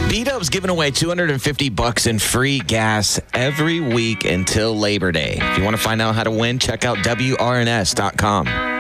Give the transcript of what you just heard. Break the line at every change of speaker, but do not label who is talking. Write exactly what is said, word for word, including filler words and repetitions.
B-Dub's giving away two hundred fifty bucks in free gas every week until Labor Day. If you want to find out how to win, check out W R N S dot com.